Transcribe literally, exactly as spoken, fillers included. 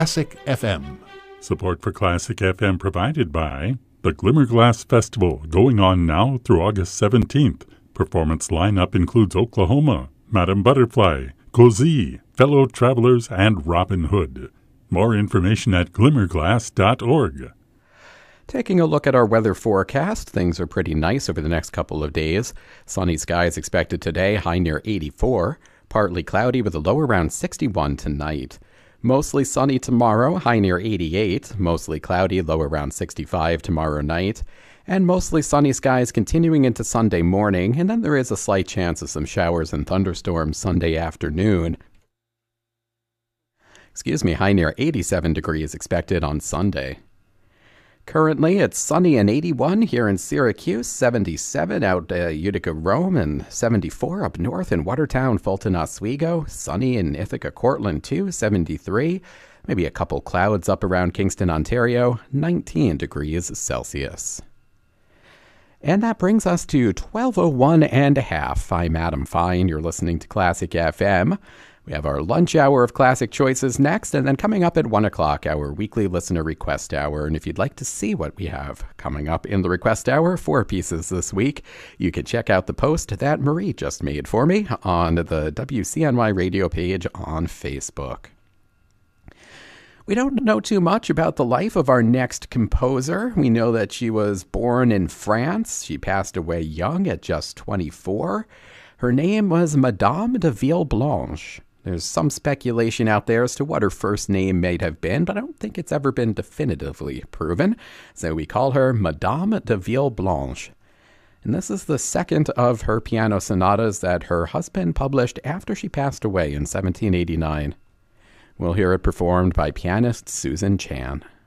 Classic F M. Support for Classic F M provided by the Glimmerglass Festival, going on now through August seventeenth. Performance lineup includes Oklahoma, Madame Butterfly, Cozy, Fellow Travelers, and Robin Hood. More information at glimmerglass dot org. Taking a look at our weather forecast, things are pretty nice over the next couple of days. Sunny skies expected today, high near eighty-four. Partly cloudy with a low around sixty-one tonight. Mostly sunny tomorrow, high near eighty-eight. Mostly cloudy, low around sixty-five tomorrow night. And mostly sunny skies continuing into Sunday morning, and then there is a slight chance of some showers and thunderstorms Sunday afternoon. Excuse me, high near eighty-seven degrees expected on Sunday. Currently, it's sunny and eighty-one here in Syracuse, seventy-seven out uh, Utica, Rome, and seventy-four up north in Watertown, Fulton, Oswego. Sunny in Ithaca, Cortland, too, seventy-three. Maybe a couple clouds up around Kingston, Ontario, nineteen degrees Celsius. And that brings us to twelve oh one and a half. I'm Adam Fine. You're listening to Classic F M. We have our lunch hour of classic choices next, and then coming up at one o'clock, our weekly listener request hour. And if you'd like to see what we have coming up in the request hour, four pieces this week, you can check out the post that Marie just made for me on the W C N Y radio page on Facebook. We don't know too much about the life of our next composer. We know that she was born in France. She passed away young at just twenty-four. Her name was Madame de Villeblanche. There's some speculation out there as to what her first name may have been, but I don't think it's ever been definitively proven. So we call her Madame de Villeblanche. And this is the second of her piano sonatas that her husband published after she passed away in seventeen eighty-nine. We'll hear it performed by pianist Susan Chan.